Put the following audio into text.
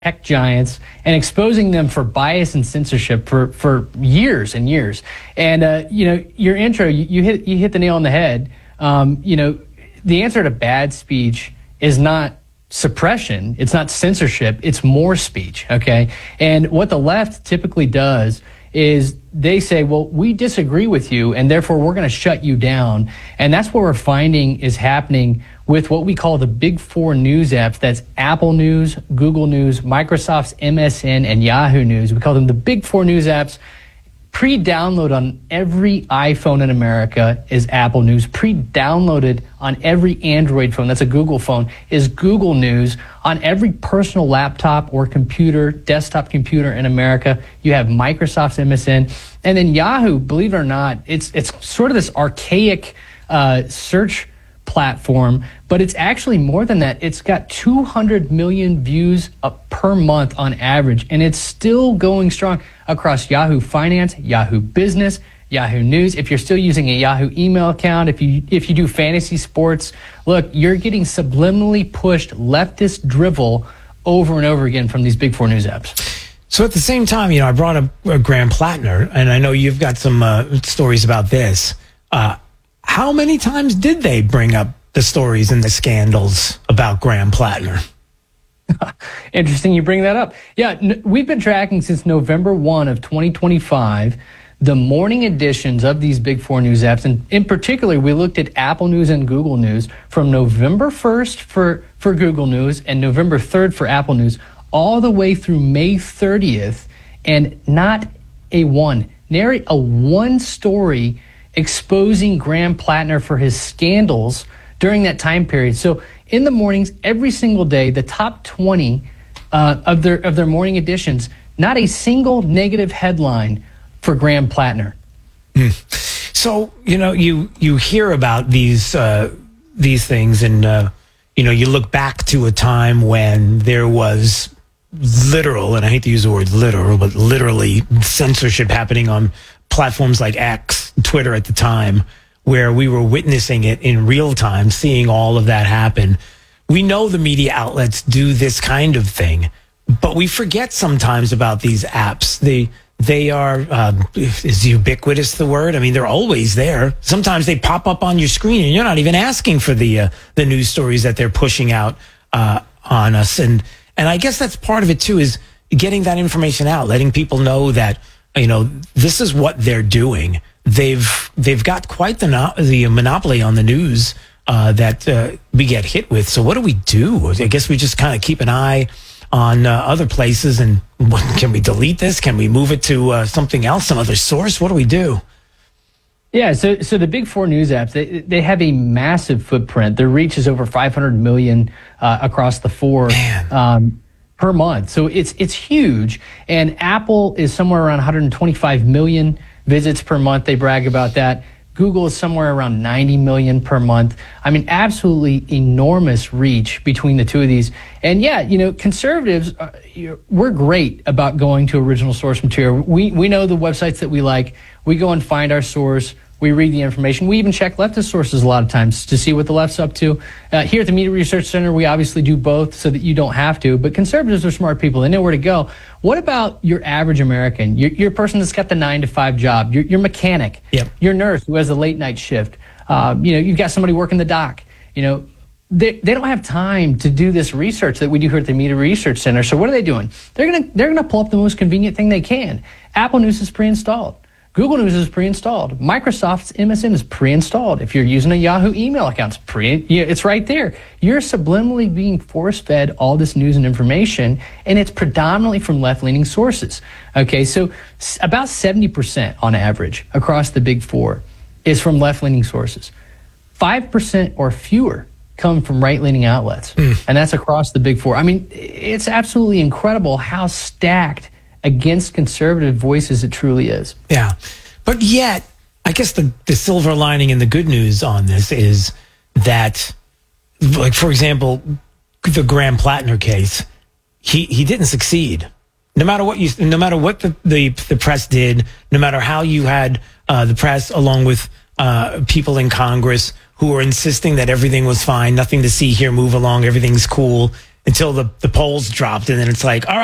tech giants and exposing them for bias and censorship for years and years. And your intro, you hit the nail on the head. The answer to bad speech is not suppression, it's not censorship, it's more speech. Okay, and what the left typically does is they say, well, we disagree with you, and therefore we're going to shut you down. And that's what we're finding is happening with what we call the big four news apps. That's Apple News, Google News, Microsoft's MSN, and Yahoo News. We call them the big four news apps. Pre-download on every iPhone in America is Apple News. Pre-downloaded on every Android phone, that's a Google phone, is Google News. On every personal laptop or computer, desktop computer in America, you have Microsoft's MSN. And then Yahoo, believe it or not, it's sort of this archaic search platform, but it's actually more than that. It's got 200 million views per month on average, and it's still going strong across Yahoo Finance, Yahoo Business, Yahoo News. If you're still using a Yahoo email account, if you do fantasy sports, look, you're getting subliminally pushed leftist drivel over and over again from these big four news apps. So at the same time, I brought up Graham Plattner, and I know you've got some stories about this. How many times did they bring up the stories and the scandals about Graham Plattner? Interesting you bring that up. Yeah, we've been tracking since November 1 of 2025 the morning editions of these big four news apps. And in particular, we looked at Apple News and Google News from November 1st for Google News and November 3rd for Apple News, all the way through May 30th, and not a one story exposing Graham Plattner for his scandals during that time period. So in the mornings, every single day, the top 20 of their morning editions, not a single negative headline for Graham Plattner. So, you hear about these things, and you look back to a time when there was literal, and I hate to use the word literal, but literally censorship happening on platforms like X, Twitter at the time, where we were witnessing it in real time, seeing all of that happen. We know the media outlets do this kind of thing, but we forget sometimes about these apps. They are, is ubiquitous the word? I mean, they're always there. Sometimes they pop up on your screen and you're not even asking for the news stories that they're pushing out on us. And I guess that's part of it too, is getting that information out, letting people know that, this is what they're doing. They've got quite the monopoly on the news that we get hit with. So what do we do? I guess we just kind of keep an eye on other places, and can we delete this? Can we move it to something else, some other source? What do we do? Yeah, so the big four news apps, they have a massive footprint. Their reach is over 500 million across the four per month. So it's huge. And Apple is somewhere around 125 million visits per month. They brag about that. Google is somewhere around 90 million per month. I mean, absolutely enormous reach between the two of these. And yeah, conservatives, we're great about going to original source material. We know the websites that we like. We go and find our source. We read the information. We even check leftist sources a lot of times to see what the left's up to. Here at the Media Research Center, we obviously do both so that you don't have to. But conservatives are smart people. They know where to go. What about your average American? Your person that's got the 9-to-5 job, your mechanic, your nurse who has a late night shift. You've got somebody working the dock. They don't have time to do this research that we do here at the Media Research Center. So what are they doing? They're gonna pull up the most convenient thing they can. Apple News is pre-installed. Google News is pre-installed. Microsoft's MSN is pre-installed. If you're using a Yahoo email account, it's right there. You're subliminally being force-fed all this news and information, and it's predominantly from left-leaning sources. Okay, so about 70% on average across the big four is from left-leaning sources. 5% or fewer come from right-leaning outlets, and that's across the big four. I mean, it's absolutely incredible how stacked against conservative voices it truly is. Yeah. But yet, I guess the silver lining and the good news on this is that, like, for example, the Graham Plattner case, he didn't succeed. No matter what the press did, no matter how you had the press along with people in Congress who were insisting that everything was fine, nothing to see here, move along, everything's cool. until the polls dropped, and then it's like, all